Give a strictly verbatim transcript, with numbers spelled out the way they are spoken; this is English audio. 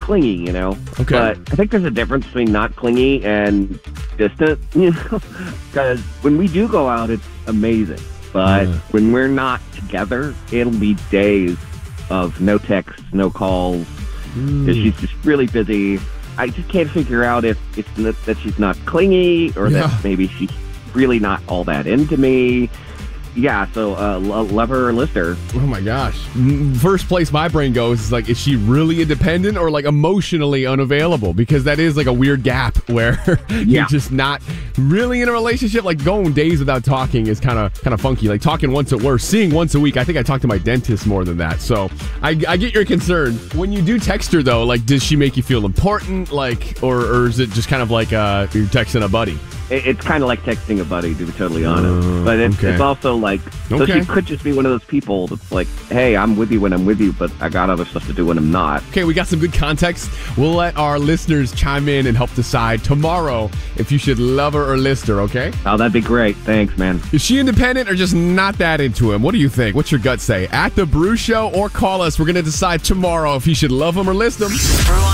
clingy, you know. Okay. But I think there's a difference between not clingy and distant, you know. Because when we do go out, it's amazing. But Yeah. when we're not together, it'll be days of no texts, no calls. Because she's just really busy. I just can't figure out if it's n- that she's not clingy or Yeah. that maybe she's really not all that into me. Yeah, so uh, lo- love her or list her. Oh my gosh. Mm, First place my brain goes is like, is she really independent or like emotionally unavailable? Because that is like a weird gap where you're Yeah. just not really in a relationship. Like going days without talking is kind of kind of funky. Like talking once at work, seeing once a week. I think I talk to my dentist more than that. So I, I get your concern. When you do text her though, like does she make you feel important? Like, or, or is it just kind of like uh, you're texting a buddy? It, it's kind of like texting a buddy, to be totally honest. Uh, but it's, okay. it's also like, so Okay. she could just be one of those people that's like, hey, I'm with you when I'm with you, but I got other stuff to do when I'm not. Okay, we got some good context. We'll let our listeners chime in and help decide tomorrow if you should love her or list her, okay? Oh, that'd be great. Thanks, man. Is she independent or just not that into him? What do you think? What's your gut say? At The Brew Show or call us. We're going to decide tomorrow if you should love him or list him.